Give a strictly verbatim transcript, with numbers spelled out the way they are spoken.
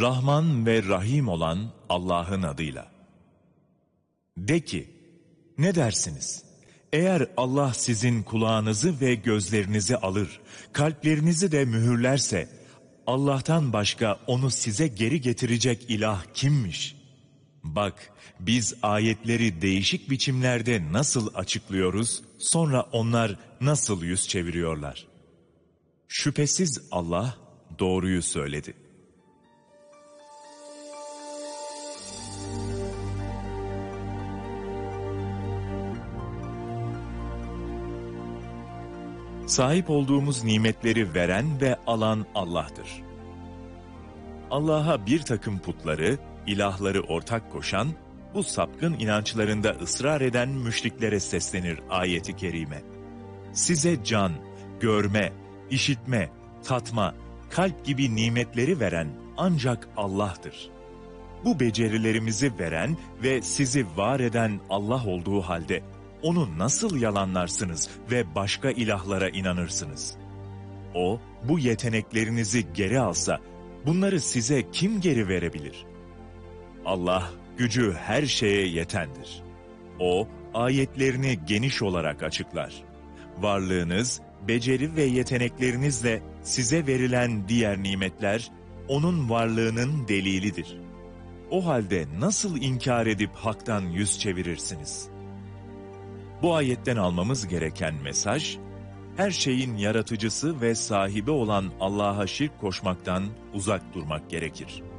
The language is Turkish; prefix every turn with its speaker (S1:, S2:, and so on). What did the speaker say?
S1: Rahman ve Rahim olan Allah'ın adıyla. De ki, ne dersiniz? Eğer Allah sizin kulağınızı ve gözlerinizi alır, kalplerinizi de mühürlerse, Allah'tan başka onu size geri getirecek ilah kimmiş? Bak, biz ayetleri değişik biçimlerde nasıl açıklıyoruz, sonra onlar nasıl yüz çeviriyorlar? Şüphesiz Allah doğruyu söyledi. Sahip olduğumuz nimetleri veren ve alan Allah'tır. Allah'a bir takım putları, ilahları ortak koşan, bu sapkın inançlarında ısrar eden müşriklere seslenir ayeti kerime. Size can, görme, işitme, tatma, kalp gibi nimetleri veren ancak Allah'tır. Bu becerilerimizi veren ve sizi var eden Allah olduğu halde, onu nasıl yalanlarsınız ve başka ilahlara inanırsınız? O, bu yeteneklerinizi geri alsa, bunları size kim geri verebilir? Allah, gücü her şeye yetendir. O, ayetlerini geniş olarak açıklar. Varlığınız, beceri ve yeteneklerinizle size verilen diğer nimetler, onun varlığının delilidir. O halde nasıl inkar edip haktan yüz çevirirsiniz? Bu ayetten almamız gereken mesaj, her şeyin yaratıcısı ve sahibi olan Allah'a şirk koşmaktan uzak durmak gerekir.